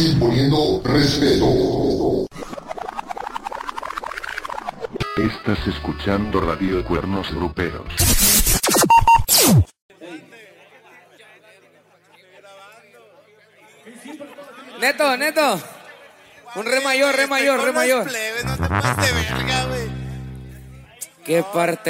imponiendo respeto. Estás escuchando Radio Cuernos Gruperos. Neto. Un re mayor. No te pases de verga, güey. ¿Qué parte